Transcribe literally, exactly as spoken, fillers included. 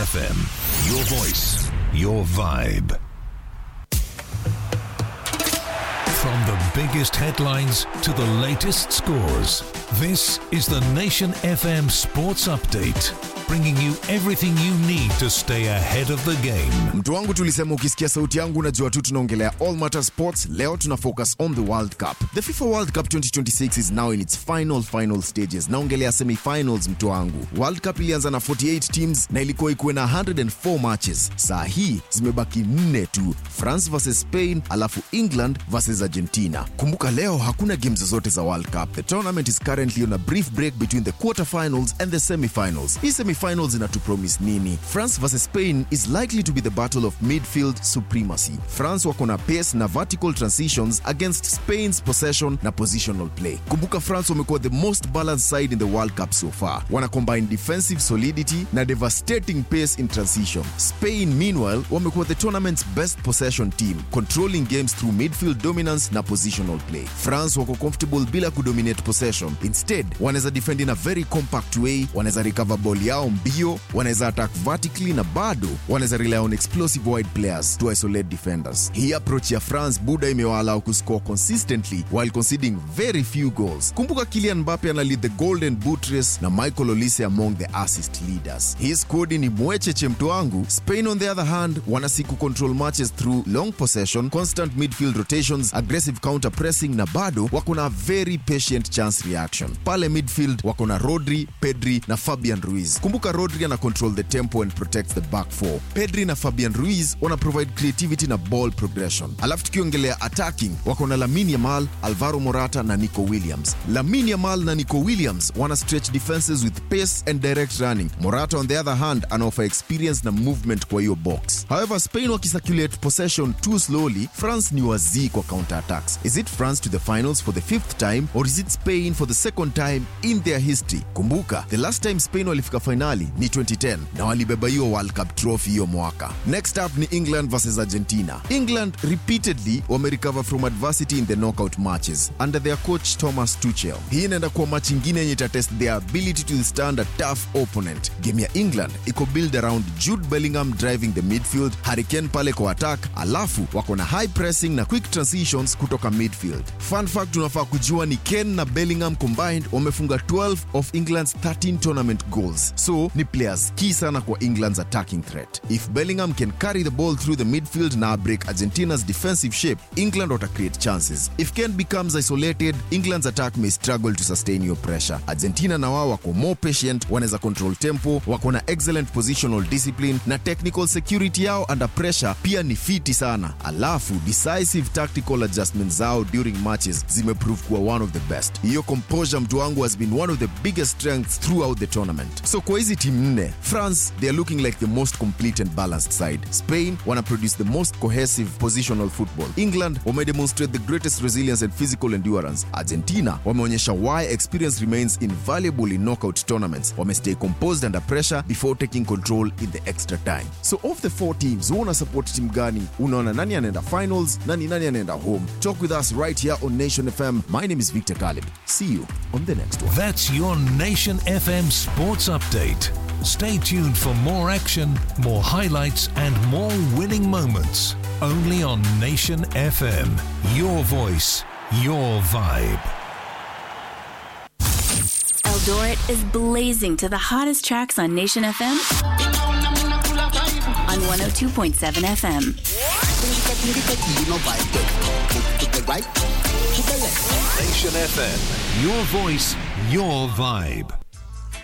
F M. Your voice, your vibe. From the biggest headlines to the latest scores, this is the Nation F M Sports Update, bringing you everything you need to stay ahead of the game. Mtu wangu tulisema ukisikia sauti yangu unajua tu tunaongelea All Matter Sports. Leo tuna focus on the World Cup. The FIFA World Cup twenty twenty-six is now in its final final stages. Naongelea semi-finals mtu wangu. World Cup ilianza na forty-eight teams na ilikuwa ikuwe na one hundred four matches. Saa hii zimebaki nne tu. France versus Spain, alafu England versus Argentina. Kumbuka leo hakuna games zote za World Cup. The tournament is currently on a brief break between the quarterfinals and the semi-finals. Hii semi-finals inatupromise nini? France versus Spain is likely to be the battle of midfield supremacy. France wako na pace na vertical transitions against Spain's possession na positional play. Kumbuka France wamekuwa the most balanced side in the World Cup so far. Wana combine defensive solidity na devastating pace in transition. Spain meanwhile wamekuwa the tournament's best possession team, controlling games through midfield dominance na positional play. France wako comfortable bila kudominate possession. Instead, wanaweza defend in a very compact way, wanaweza recover ball yao mbio, wanaweza attack vertically na bado wanaweza rely on explosive wide players to isolate defenders. Hii approach ya France buda imewaallow kuscore consistently while conceding very few goals. Kumbuka Kylian Mbappe ana lead the golden boot race na Michael Olise among the assist leaders. His squad ni mwecheche mtu wangu. Spain on the other hand wanasiku control matches through long possession, constant midfield rotations, aggressive counter pressing na bado wako na very patient chance reaction. Pale midfield wako na Rodri, Pedri na Fabian Ruiz. Kumbuka Rodri ana control the tempo and protects the back four. Pedri na Fabian Ruiz wana provide creativity na ball progression. Alafu tukiongelea attacking, wako na Lamine Yamal, Alvaro Morata na Nico Williams. Lamine Yamal na Nico Williams wana stretch defenses with pace and direct running. Morata on the other hand ana offer experience na movement kwa hiyo box. However, Spain wakisirculate possession too slowly, France ni wazii kwa counter attacks. Is it France to the finals for the fifth time or is it Spain for the second time in their history? Kumbuka, the last time Spain walifika finali ni twenty ten na walibeba hiyo World Cup trophy hiyo mwaka. Next up ni England versus Argentina. England repeatedly wamerecover from adversity in the knockout matches under their coach Thomas Tuchel. Hii inaenda kuwa match ingine yenye itatest their ability to withstand a tough opponent. Game ya England iko build around Jude Bellingham driving the midfield, Harry Kane pale kwa attack, alafu wako na high pressing na quick transitions kutoka midfield. Fun fact tunafaa kujua ni Kane na Bellingham combined wamefunga twelve of England's thirteen tournament goals. So ni players key sana kwa England's attacking threat. If Bellingham can carry the ball through the midfield na break Argentina's defensive shape, England wata create chances. If Kane becomes isolated, England's attack may struggle to sustain your pressure. Argentina na wao wako more patient, wanaweza control tempo, wako na excellent positional discipline na technical security yao under pressure pia ni fiti sana. Alafu decisive tactical adjustments zao during matches zimeprove kuwa one of the best. Hiyo composure mtu wangu has been one of the biggest strengths throughout the tournament. So kwa hizi team nne, France they are looking like the most complete and balanced side. Spain wana produce the most cohesive positional football. England wame demonstrate the greatest resilience and physical endurance. Argentina wameonyesha why experience remains invaluable in knockout tournaments. Wame stay composed under pressure before taking control in the extra time. So of the four teams, una support team gani? Unaona nani anaenda finals, nani nani anaenda home? Talk with us right here on Nation F M. My name is Victor Kalib. See you on the next one. That's your Nation F M Sports Update. Stay tuned for more action, more highlights, and more winning moments. Only on Nation F M. Your voice, your vibe. Eldoret is blazing to the hottest tracks on Nation F M on one oh two point seven F M. Nation F M. Your voice, your vibe.